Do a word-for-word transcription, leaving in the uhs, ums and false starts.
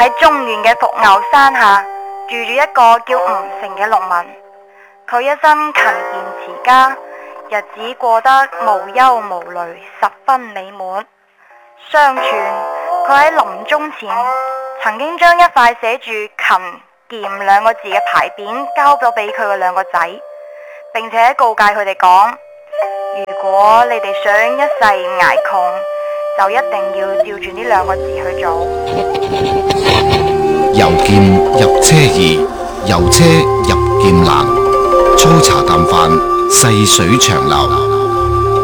喺中原嘅伏牛山下住住一個叫吳成嘅農民，佢一生勤儉持家，日子過得無憂無慮，十分美滿。相傳佢喺臨終前曾經將一塊寫住勤儉兩個字嘅牌匾交咗俾佢嘅兩個仔，並且告誡佢哋講：如果你哋想一世捱窮，就一定要照住呢兩個字去做。 由儉入車易，由車入儉難。粗茶淡飯，細水長流。